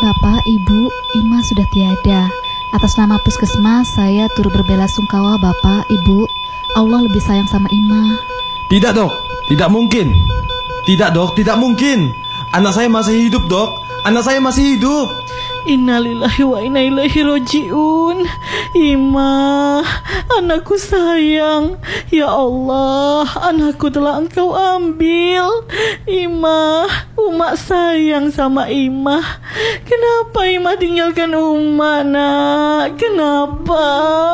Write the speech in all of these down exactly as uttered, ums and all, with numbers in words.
Bapak, Ibu, Ima sudah tiada. Atas nama puskesmas, saya turut berbela sungkawa Bapak, Ibu. Allah lebih sayang sama Ima. Tidak dok, tidak mungkin. Tidak dok, tidak mungkin. Anak saya masih hidup dok. Anak saya masih hidup. Innalillahi wa inna ilaihi roji'un. Ima, anakku sayang. Ya Allah, anakku telah Engkau ambil. Ima, Uma sayang sama Ima. Kenapa Ima tinggalkan Uma, nak? Kenapa?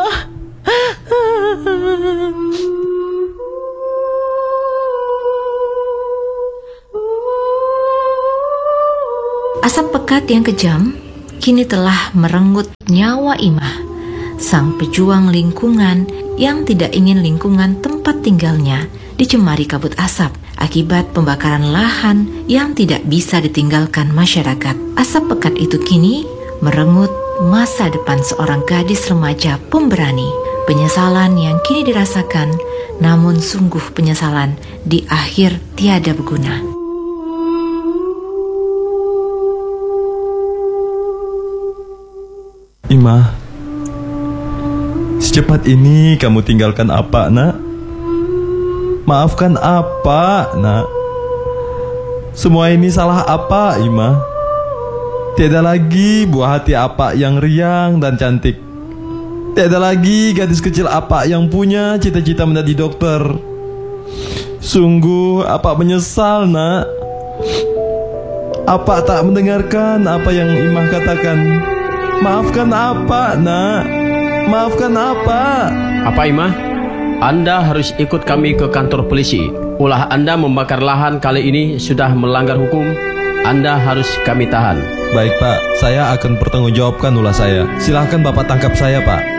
Asap pekat yang kejam kini telah merenggut nyawa Imah, sang pejuang lingkungan yang tidak ingin lingkungan tempat tinggalnya dicemari kabut asap akibat pembakaran lahan yang tidak bisa ditinggalkan masyarakat. Asap pekat itu kini merenggut masa depan seorang gadis remaja pemberani. Penyesalan yang kini dirasakan, namun sungguh penyesalan di akhir tiada berguna. Ima, secepat ini kamu tinggalkan apa, nak? Maafkan apa, nak? Semua ini salah apa, Ima? Tiada lagi buah hati apa yang riang dan cantik. Tiada lagi gadis kecil apa yang punya cita-cita menjadi dokter. Sungguh apa menyesal, nak? Apa tak mendengarkan apa yang Imah katakan? Maafkan apa, nak? Maafkan apa? Apa, Imah? Anda harus ikut kami ke kantor polisi. Ulah Anda membakar lahan kali ini sudah melanggar hukum. Anda harus kami tahan. Baik, Pak. Saya akan pertanggungjawabkan ulah saya. Silahkan Bapak tangkap saya, Pak.